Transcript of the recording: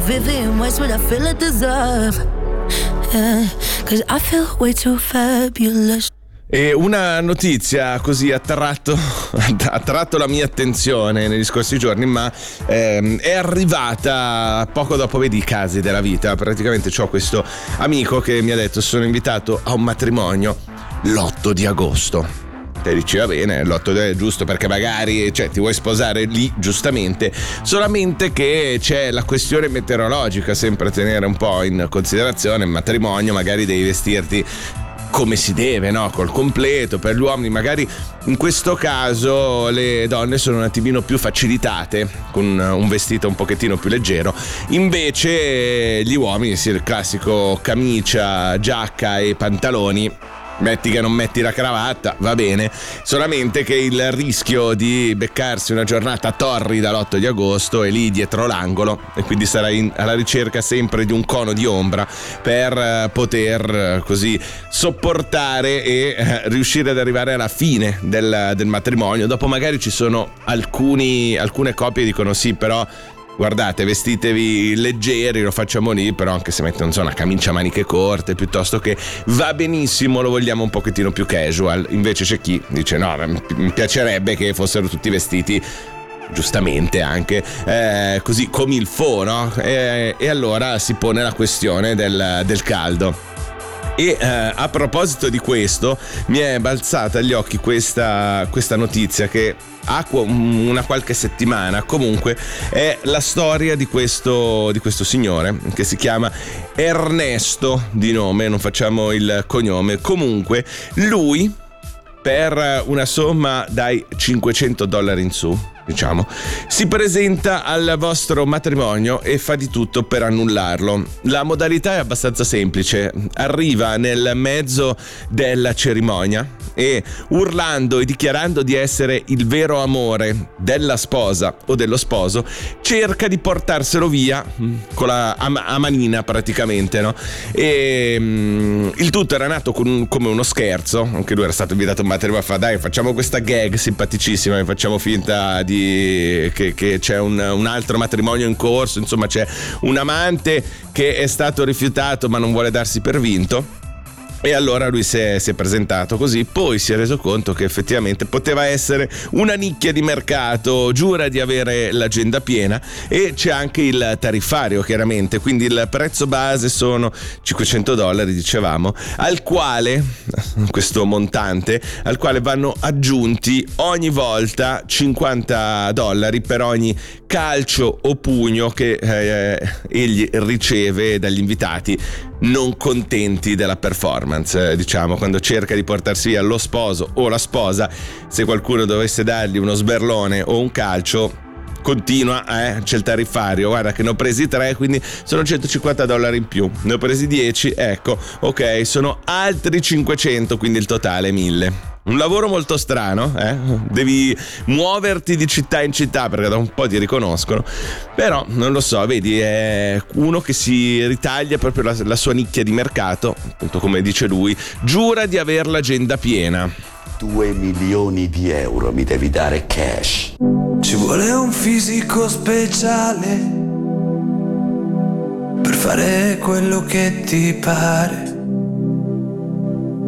Vivian Westwood, I feel I deserve. Yeah, 'cause I feel way too fabulous. E una notizia così ha attratto la mia attenzione negli scorsi giorni, ma è arrivata poco dopo, vedi, i casi della vita. Praticamente c'ho questo amico che mi ha detto: sono invitato a un matrimonio l'8 di agosto. Te dici, va bene, l'8 è giusto perché magari, cioè, ti vuoi sposare lì, giustamente, solamente che c'è la questione meteorologica sempre a tenere un po' in considerazione. Il matrimonio magari devi vestirti come si deve, no? Col completo. Per gli uomini magari in questo caso le donne sono un attimino più facilitate con un vestito un pochettino più leggero, invece gli uomini, sì, il classico camicia, giacca e pantaloni. Metti che non metti la cravatta, va bene, solamente che il rischio di beccarsi una giornata torrida l'8 di agosto è lì dietro l'angolo, e quindi sarai alla ricerca sempre di un cono di ombra per poter così sopportare e riuscire ad arrivare alla fine del matrimonio. Dopo magari ci sono alcune coppie che dicono: sì, però guardate, vestitevi leggeri, lo facciamo lì, però anche se mettono una camicia a maniche corte, piuttosto che va benissimo, lo vogliamo un pochettino più casual. Invece c'è chi dice: no, mi piacerebbe che fossero tutti vestiti giustamente anche così come il fo, no? E allora si pone la questione del caldo. E a proposito di questo, mi è balzata agli occhi questa notizia che ha una qualche settimana. Comunque è la storia di questo signore che si chiama Ernesto di nome, non facciamo il cognome. Comunque lui, per una somma dai $500 in su, diciamo, si presenta al vostro matrimonio e fa di tutto per annullarlo. La modalità è abbastanza semplice: arriva nel mezzo della cerimonia e, urlando e dichiarando di essere il vero amore della sposa o dello sposo, cerca di portarselo via con a manina praticamente, no? E il tutto era nato come uno scherzo. Anche lui era stato invitato a un matrimonio, fa: dai, facciamo questa gag simpaticissima e facciamo finta che c'è un altro matrimonio in corso, insomma c'è un amante che è stato rifiutato ma non vuole darsi per vinto. E allora lui si è presentato così, poi si è reso conto che effettivamente poteva essere una nicchia di mercato, giura di avere l'agenda piena, e c'è anche il tariffario, chiaramente, quindi il prezzo base sono $500, dicevamo, al quale, questo montante, al quale vanno aggiunti ogni volta $50 per ogni calcio o pugno che egli riceve dagli invitati non contenti della performance. Diciamo, quando cerca di portarsi via lo sposo o la sposa, se qualcuno dovesse dargli uno sberlone o un calcio, continua, c'è il tariffario: guarda che ne ho presi 3, quindi sono $150 in più, ne ho presi 10, ecco, ok, sono altri 500, quindi il totale è 1000. Un lavoro molto strano, devi muoverti di città in città perché da un po' ti riconoscono, però non lo so, vedi, è uno che si ritaglia proprio la sua nicchia di mercato, appunto come dice lui, giura di aver l'agenda piena. 2 milioni di euro mi devi dare cash. Ci vuole un fisico speciale per fare quello che ti pare.